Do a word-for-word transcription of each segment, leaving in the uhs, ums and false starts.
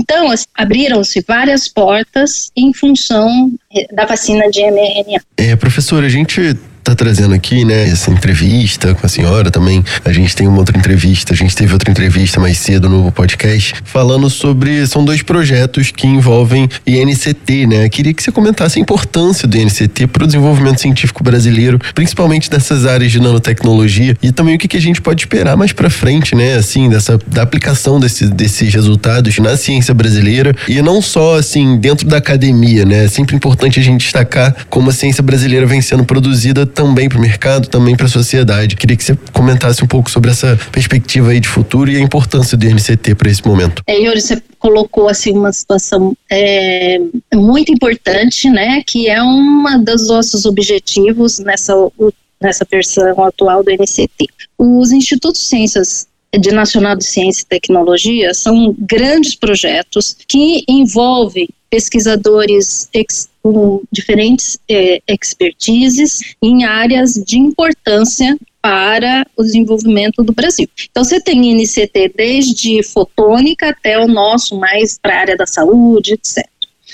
Então, abriram-se várias portas em função da vacina de mRNA. É, professora, a gente tá trazendo aqui, né, essa entrevista com a senhora também. A gente tem uma outra entrevista, a gente teve outra entrevista mais cedo no podcast, falando sobre, são dois projetos que envolvem I N C T, né? Queria que você comentasse a importância do I N C T para o desenvolvimento científico brasileiro, principalmente nessas áreas de nanotecnologia, e também o que, que a gente pode esperar mais para frente, né, assim, dessa, da aplicação desse, desses resultados na ciência brasileira, e não só, assim, dentro da academia, né? É sempre importante a gente destacar como a ciência brasileira vem sendo produzida também para o mercado, também para a sociedade. Queria que você comentasse um pouco sobre essa perspectiva aí de futuro e a importância do I N C T para esse momento. É, Yuri, você colocou assim uma situação é, muito importante, né, que é uma dos nossos objetivos nessa, nessa versão atual do I N C T. Os Institutos de Ciências de Nacional de Ciência e Tecnologia são grandes projetos que envolvem pesquisadores ex, com diferentes eh, expertises em áreas de importância para o desenvolvimento do Brasil. Então, você tem I N C T desde fotônica até o nosso mais para a área da saúde, etcétera.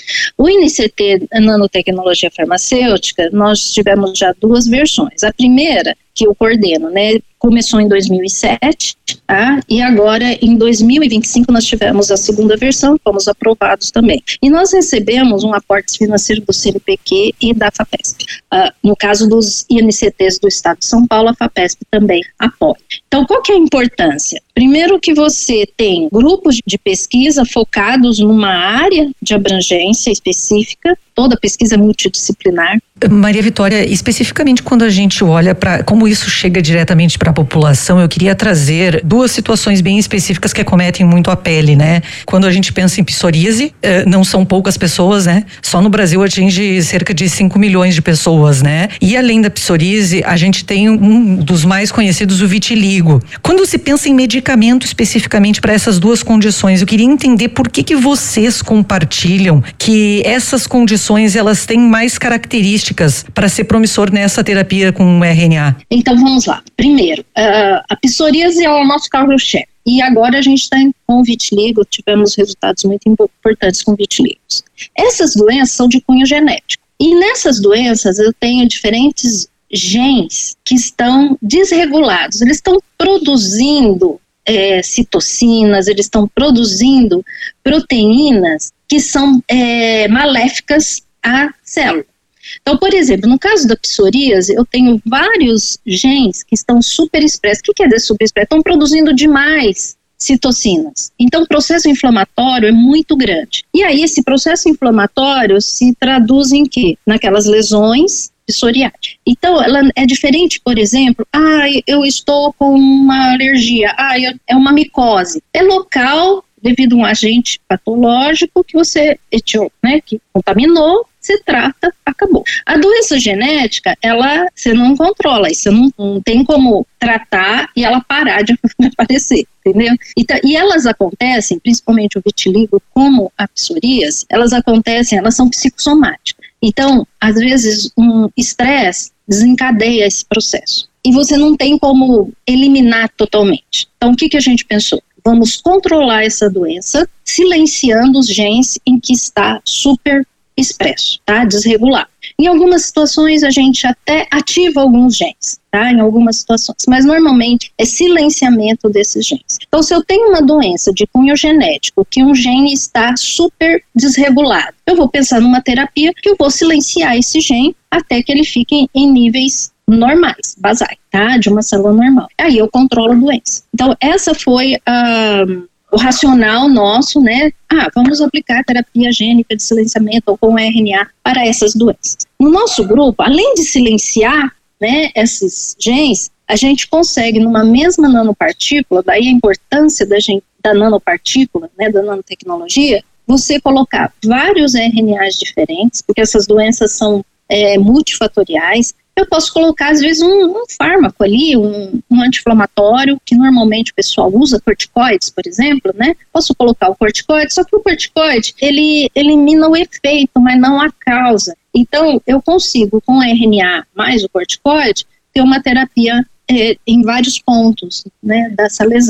O I N C T Nanotecnologia Farmacêutica, nós tivemos já duas versões. A primeira, que eu coordeno, né, começou em dois mil e sete, tá? E agora em dois mil e vinte e cinco nós tivemos a segunda versão, fomos aprovados também. E nós recebemos um aporte financeiro do C N P Q e da FAPESP. Uh, no caso dos I N C Ts do Estado de São Paulo, a FAPESP também apoia. Então, qual que é a importância? Primeiro que você tem grupos de pesquisa focados numa área de abrangência específica, toda pesquisa multidisciplinar. Maria Vitória, especificamente quando a gente olha para como isso chega diretamente para a população, eu queria trazer duas situações bem específicas que acometem muito a pele, né? Quando a gente pensa em psoríase, não são poucas pessoas, né? Só no Brasil atinge cerca de cinco milhões de pessoas, né? E além da psoríase, a gente tem um dos mais conhecidos, o vitiligo. Quando se pensa em medicamento especificamente para essas duas condições, eu queria entender por que que vocês compartilham que essas condições, elas têm mais características para ser promissor nessa terapia com R N A? Então vamos lá. Primeiro, uh, a psoríase é o nosso carro-chefe. E agora a gente está com o vitiligo, tivemos resultados muito importantes com vitiligos. Essas doenças são de cunho genético. E nessas doenças eu tenho diferentes genes que estão desregulados. Eles estão produzindo é, citocinas, eles estão produzindo proteínas que são é, maléficas à célula. Então, por exemplo, no caso da psoríase, eu tenho vários genes que estão superexpressos. O que quer dizer superexpressos? Estão produzindo demais citocinas. Então, o processo inflamatório é muito grande. E aí, esse processo inflamatório se traduz em quê? Naquelas lesões psoriásis. Então, ela é diferente, por exemplo, ah, eu estou com uma alergia, ah, é uma micose. É local, devido a um agente patológico que você etiou, né, que contaminou, se trata, acabou. A doença genética, ela, você não controla, você não, não tem como tratar e ela parar de aparecer, entendeu? Então, e elas acontecem, principalmente o vitiligo, como a psoríase, elas acontecem, elas são psicossomáticas. Então, às vezes, um estresse desencadeia esse processo. E você não tem como eliminar totalmente. Então, o que, que a gente pensou? Vamos controlar essa doença, silenciando os genes em que está super expresso, tá? Desregulado. Em algumas situações a gente até ativa alguns genes, tá? Em algumas situações, mas normalmente é silenciamento desses genes. Então, se eu tenho uma doença de cunho genético, que um gene está super desregulado, eu vou pensar numa terapia que eu vou silenciar esse gene até que ele fique em níveis normais, basais, tá? De uma célula normal. Aí eu controlo a doença. Então, essa foi a... Uh, o racional nosso, né? Ah, vamos aplicar terapia gênica de silenciamento ou com R N A para essas doenças. No nosso grupo, além de silenciar, né, esses genes, a gente consegue numa mesma nanopartícula, daí a importância da, gente, da nanopartícula, né, da nanotecnologia, você colocar vários R N As diferentes, porque essas doenças são é, multifatoriais. Eu posso colocar, às vezes, um, um fármaco ali, um, um anti-inflamatório, que normalmente o pessoal usa, corticoides, por exemplo, né? Posso colocar o corticoide, só que o corticoide, ele elimina o efeito, mas não a causa. Então, eu consigo, com R N A mais o corticoide, ter uma terapia é, em vários pontos, né, dessa lesão.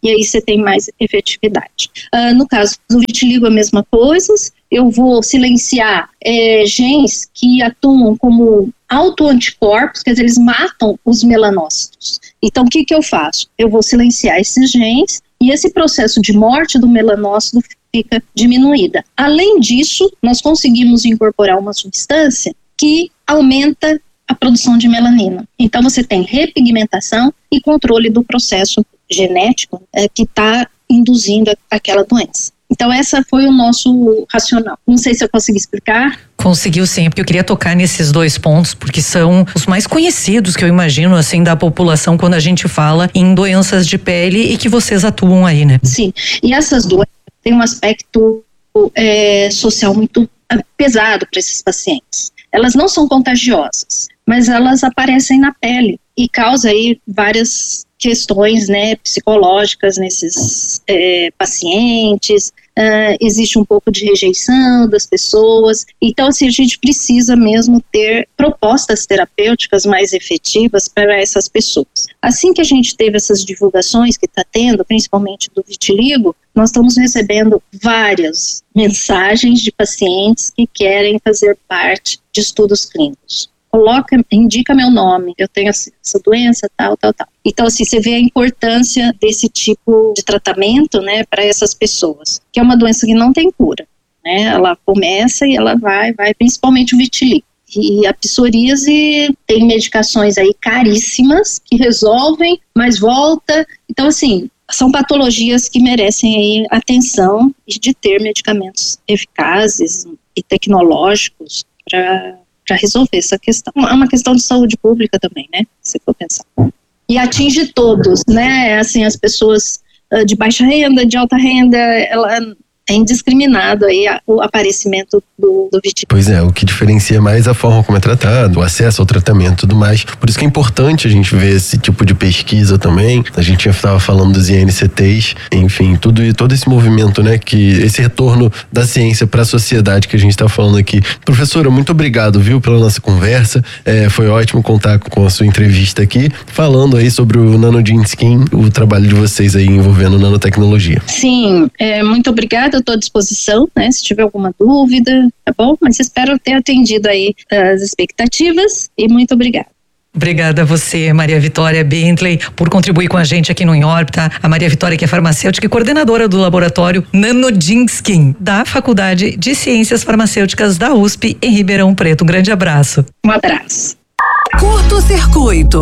e aí você tem mais efetividade. Uh, no caso do vitiligo, a mesma coisa, eu vou silenciar é, genes que atuam como autoanticorpos, quer dizer, eles matam os melanócitos. Então, o que, que eu faço? Eu vou silenciar esses genes e esse processo de morte do melanócito fica diminuída. Além disso, nós conseguimos incorporar uma substância que aumenta a produção de melanina. Então, você tem repigmentação e controle do processo genético é, que está induzindo aquela doença. Então, essa foi o nosso racional. Não sei se eu consegui explicar. Conseguiu sim, porque eu queria tocar nesses dois pontos, porque são os mais conhecidos que eu imagino, assim, da população quando a gente fala em doenças de pele e que vocês atuam aí, né? Sim, e essas doenças têm um aspecto é, social muito pesado para esses pacientes. Elas não são contagiosas, mas elas aparecem na pele e causam aí várias questões, né, psicológicas nesses é, pacientes, uh, existe um pouco de rejeição das pessoas, então assim, a gente precisa mesmo ter propostas terapêuticas mais efetivas para essas pessoas. Assim que a gente teve essas divulgações que está tendo, principalmente do vitiligo, nós estamos recebendo várias mensagens de pacientes que querem fazer parte de estudos clínicos. Coloca, indica meu nome, eu tenho essa doença, tal, tal, tal. Então, assim, você vê a importância desse tipo de tratamento, né, para essas pessoas, que é uma doença que não tem cura, né, ela começa e ela vai, vai, principalmente o vitiligo. E a psoríase tem medicações aí caríssimas que resolvem, mas volta. Então, assim, são patologias que merecem aí atenção e de ter medicamentos eficazes e tecnológicos para para resolver essa questão. É uma questão de saúde pública também, né, se for pensar. E atinge todos, né, assim, as pessoas uh, de baixa renda, de alta renda, ela é indiscriminado aí a, o aparecimento do, do vitiligo. Pois é, o que diferencia mais a forma como é tratado, o acesso ao tratamento e tudo mais. Por isso que é importante a gente ver esse tipo de pesquisa também. A gente já estava falando dos I N C Ts, enfim, tudo, todo esse movimento, né, que esse retorno da ciência para a sociedade que a gente está falando aqui. Professora, muito obrigado, viu, pela nossa conversa. É, foi ótimo contar com a sua entrevista aqui, falando aí sobre o Nanogene Skin, o trabalho de vocês aí envolvendo nanotecnologia. Sim, é, muito obrigada. Eu estou à disposição, né, se tiver alguma dúvida, tá bom? Mas espero ter atendido aí as expectativas e muito obrigada. Obrigada a você, Maria Vitória Bentley, por contribuir com a gente aqui no Em Órbita. A Maria Vitória, que é farmacêutica e coordenadora do laboratório Nanogene Skin, da Faculdade de Ciências Farmacêuticas da U S P, em Ribeirão Preto. Um grande abraço. Um abraço. Curto Circuito.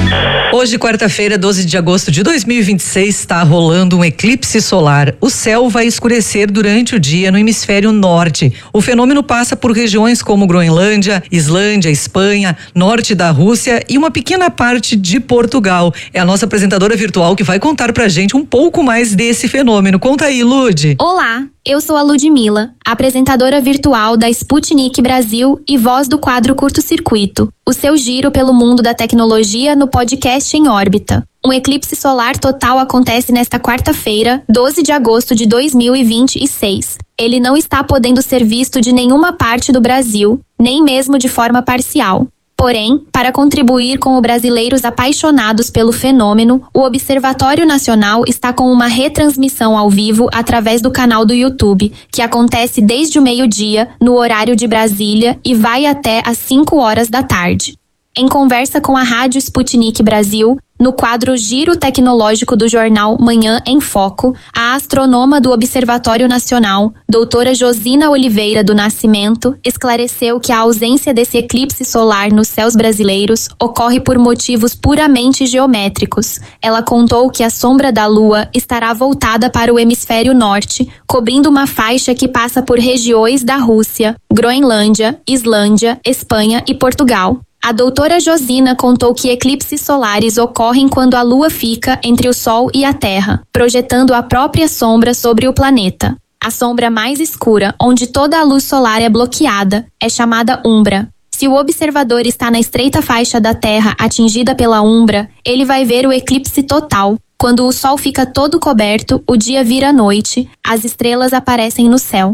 Hoje, quarta-feira, doze de agosto de dois mil e vinte e seis, está rolando um eclipse solar. O céu vai escurecer durante o dia no hemisfério norte. O fenômeno passa por regiões como Groenlândia, Islândia, Espanha, norte da Rússia e uma pequena parte de Portugal. É a nossa apresentadora virtual que vai contar pra gente um pouco mais desse fenômeno. Conta aí, Lud. Olá, eu sou a Ludmila, apresentadora virtual da Sputnik Brasil e voz do quadro Curto Circuito, o seu giro pelo mundo da tecnologia no podcast Em Órbita. Um eclipse solar total acontece nesta quarta-feira, doze de agosto de dois mil e vinte e seis. Ele não está podendo ser visto de nenhuma parte do Brasil, nem mesmo de forma parcial. Porém, para contribuir com os brasileiros apaixonados pelo fenômeno, o Observatório Nacional está com uma retransmissão ao vivo através do canal do YouTube, que acontece desde o meio-dia, no horário de Brasília, e vai até às cinco horas da tarde. Em conversa com a Rádio Sputnik Brasil, no quadro Giro Tecnológico do jornal Manhã em Foco, a astronoma do Observatório Nacional, doutora Josina Oliveira do Nascimento, esclareceu que a ausência desse eclipse solar nos céus brasileiros ocorre por motivos puramente geométricos. Ela contou que a sombra da Lua estará voltada para o hemisfério norte, cobrindo uma faixa que passa por regiões da Rússia, Groenlândia, Islândia, Espanha e Portugal. A doutora Josina contou que eclipses solares ocorrem quando a Lua fica entre o Sol e a Terra, projetando a própria sombra sobre o planeta. A sombra mais escura, onde toda a luz solar é bloqueada, é chamada umbra. Se o observador está na estreita faixa da Terra atingida pela umbra, ele vai ver o eclipse total. Quando o Sol fica todo coberto, o dia vira noite, as estrelas aparecem no céu.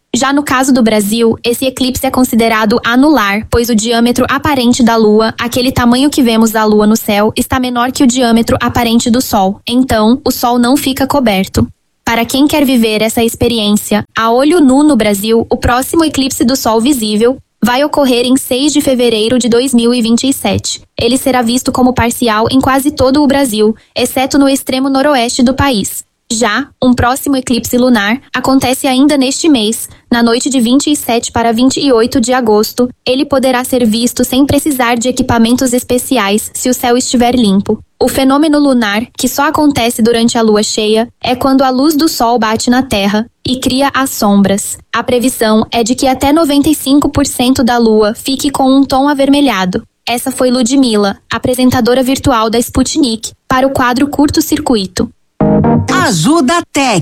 Já no caso do Brasil, esse eclipse é considerado anular, pois o diâmetro aparente da Lua, aquele tamanho que vemos da Lua no céu, está menor que o diâmetro aparente do Sol. Então, o Sol não fica coberto. Para quem quer viver essa experiência a olho nu no Brasil, o próximo eclipse do Sol visível vai ocorrer em seis de fevereiro de dois mil e vinte e sete. Ele será visto como parcial em quase todo o Brasil, exceto no extremo noroeste do país. Já, um próximo eclipse lunar acontece ainda neste mês, na noite de vinte e sete para vinte e oito de agosto. Ele poderá ser visto sem precisar de equipamentos especiais se o céu estiver limpo. O fenômeno lunar, que só acontece durante a lua cheia, é quando a luz do sol bate na Terra e cria as sombras. A previsão é de que até noventa e cinco por cento da lua fique com um tom avermelhado. Essa foi Ludmila, apresentadora virtual da Sputnik, para o quadro Curto Circuito. Ajuda Tech.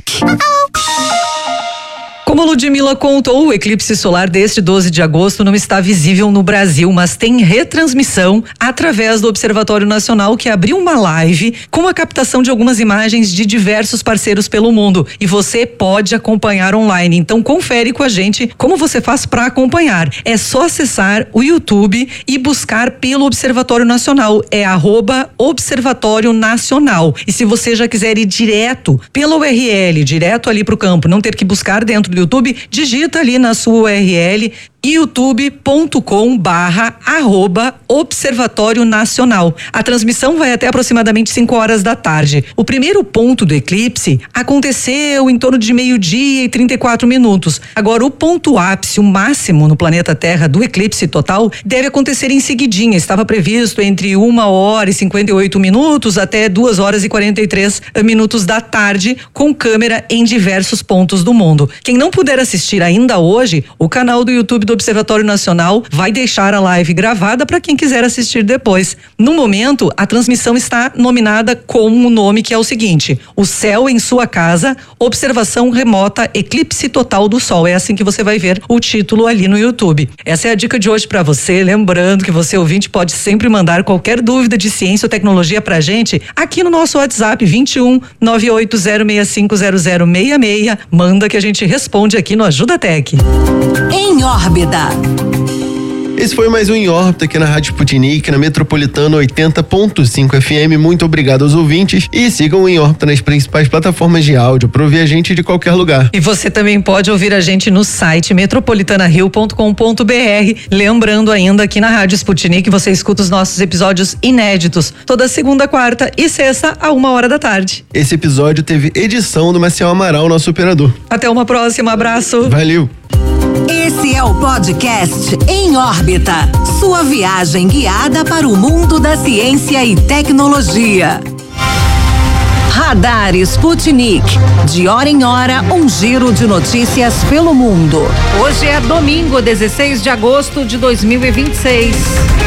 Como Ludmila contou, o eclipse solar deste doze de agosto não está visível no Brasil, mas tem retransmissão através do Observatório Nacional, que abriu uma live com a captação de algumas imagens de diversos parceiros pelo mundo. E você pode acompanhar online. Então confere com a gente como você faz para acompanhar. É só acessar o YouTube e buscar pelo Observatório Nacional. É arroba Observatório Nacional. E se você já quiser ir direto pela U R L, direto ali para o campo, não ter que buscar dentro do YouTube, digita ali na sua U R L youtube ponto com barra arroba Observatório Nacional. A transmissão vai até aproximadamente cinco horas da tarde. O primeiro ponto do eclipse aconteceu em torno de meio-dia e trinta e quatro minutos. Agora, o ponto ápice, o máximo no planeta Terra do eclipse total, deve acontecer em seguidinha. Estava previsto entre uma hora e cinquenta e oito minutos até duas horas e quarenta e três minutos da tarde, com câmera em diversos pontos do mundo. Quem não puder assistir ainda hoje, o canal do YouTube do Observatório Nacional vai deixar a live gravada para quem quiser assistir depois. No momento, a transmissão está nominada com um nome que é o seguinte: O Céu em Sua Casa, Observação Remota Eclipse Total do Sol. É assim que você vai ver o título ali no YouTube. Essa é a dica de hoje para você, lembrando que você, ouvinte, pode sempre mandar qualquer dúvida de ciência ou tecnologia pra gente aqui no nosso WhatsApp vinte e um, nove oito zero seis cinco zero zero seis seis. Manda que a gente responde aqui no Ajuda Tech. Em órbita. Esse foi mais um Em Órbita aqui na Rádio Sputnik, na Metropolitana oitenta ponto cinco F M. Muito obrigado aos ouvintes e sigam o Em Órbita nas principais plataformas de áudio para ouvir a gente de qualquer lugar. E você também pode ouvir a gente no site metropolitana rio ponto com ponto b r. Lembrando ainda que na Rádio Sputnik você escuta os nossos episódios inéditos toda segunda, quarta e sexta a uma hora da tarde. Esse episódio teve edição do Marcel Amaral, nosso operador. Até uma próxima, abraço. Valeu. Esse é o podcast Em Órbita, sua viagem guiada para o mundo da ciência e tecnologia. Radar Sputnik, de hora em hora, um giro de notícias pelo mundo. Hoje é domingo, dezesseis de agosto de dois mil e vinte e seis.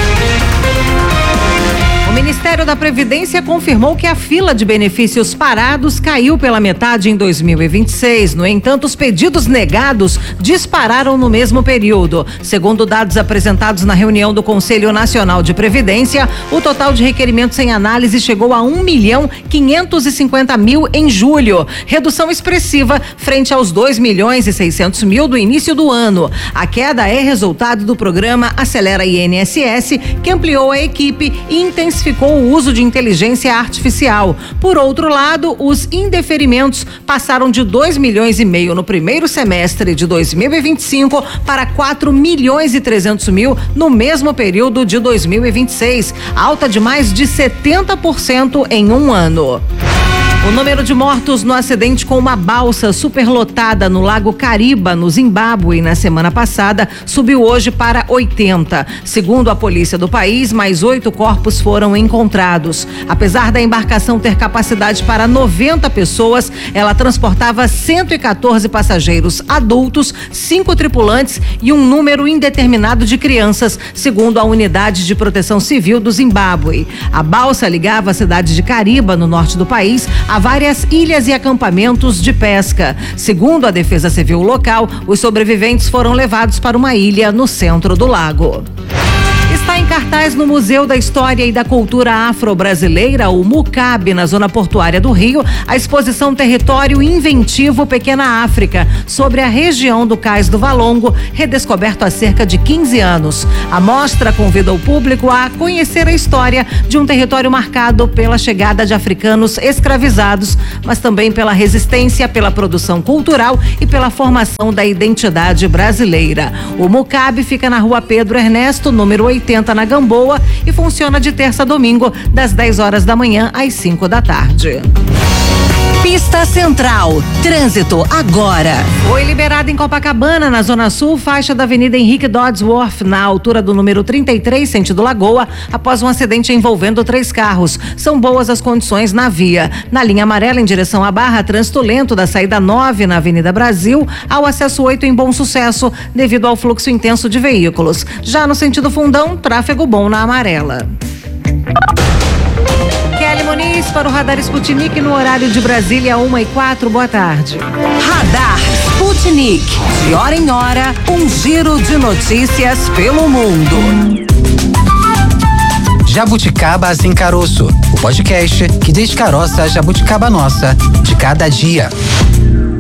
O Ministério da Previdência confirmou que a fila de benefícios parados caiu pela metade em dois mil e vinte e seis. No entanto, os pedidos negados dispararam no mesmo período. Segundo dados apresentados na reunião do Conselho Nacional de Previdência, o total de requerimentos em análise chegou a um milhão quinhentos e cinquenta mil em julho, redução expressiva frente aos dois milhões e seiscentos mil do início do ano. A queda é resultado do programa Acelera I N S S, que ampliou a equipe e intensificou o uso de inteligência artificial. Por outro lado, os indeferimentos passaram de dois milhões e meio no primeiro semestre de dois mil e vinte e cinco para quatro milhões e trezentos mil no mesmo período de dois mil e vinte e seis, alta de mais de setenta por cento em um ano. O número de mortos no acidente com uma balsa superlotada no Lago Kariba, no Zimbábue, na semana passada, subiu hoje para oitenta. Segundo a polícia do país, mais oito corpos foram encontrados. Apesar da embarcação ter capacidade para noventa pessoas, ela transportava cento e quatorze passageiros adultos, cinco tripulantes e um número indeterminado de crianças, segundo a Unidade de Proteção Civil do Zimbábue. A balsa ligava a cidade de Kariba, no norte do país, a várias ilhas e acampamentos de pesca. Segundo a Defesa Civil local, os sobreviventes foram levados para uma ilha no centro do lago. Está Está em cartaz no Museu da História e da Cultura Afro-Brasileira, o MUCAB, na zona portuária do Rio, a exposição Território Inventivo Pequena África, sobre a região do Cais do Valongo, redescoberto há cerca de quinze anos. A mostra convida o público a conhecer a história de um território marcado pela chegada de africanos escravizados, mas também pela resistência, pela produção cultural e pela formação da identidade brasileira. O MUCAB fica na rua Pedro Ernesto, número oitenta, na Gamboa, e funciona de terça a domingo, das dez horas da manhã às cinco da tarde. Pista Central. Trânsito agora. Foi liberada em Copacabana, na Zona Sul, faixa da Avenida Henrique Dodsworth, na altura do número trinta e três, sentido Lagoa, após um acidente envolvendo três carros. São boas as condições na via. Na linha amarela, em direção à Barra, trânsito lento da saída nove na Avenida Brasil ao acesso oito em Bom Sucesso, devido ao fluxo intenso de veículos. Já no sentido Fundão, tráfego bom na amarela. Kelly Muniz para o Radar Sputnik no horário de Brasília, uma e quatro. Boa tarde. Radar Sputnik. De hora em hora, um giro de notícias pelo mundo. Jabuticaba Sem Caroço, o podcast que descaroça a jabuticaba nossa de cada dia.